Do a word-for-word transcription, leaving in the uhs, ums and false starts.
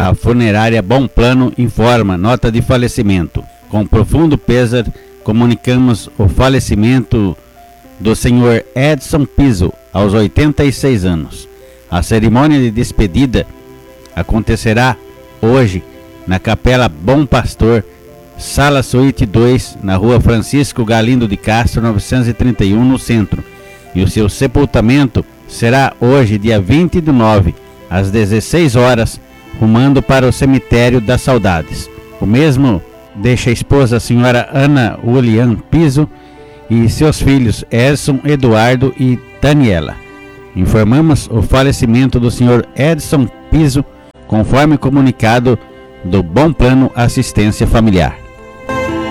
A funerária Bom Plano informa nota de falecimento. Com profundo pesar, comunicamos o falecimento do senhor Edson Piso, aos oitenta e seis anos. A cerimônia de despedida acontecerá hoje na Capela Bom Pastor, Sala Suíte dois, na Rua Francisco Galindo de Castro, novecentos e trinta e um, no centro. E o seu sepultamento será hoje, dia vinte do nove, às dezesseis horas, rumando para o Cemitério das Saudades. O mesmo deixa a esposa, a senhora Ana William Piso, e seus filhos Edson, Eduardo e Daniela. Informamos o falecimento do senhor Edson Piso, conforme comunicado do Bom Plano Assistência Familiar.